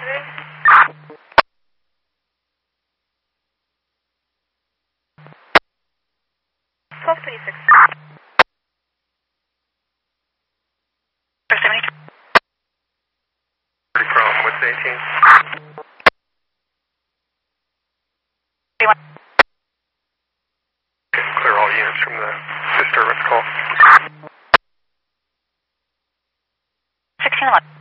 1226. From what's 18? Clear all units from the disturbance call. 1611.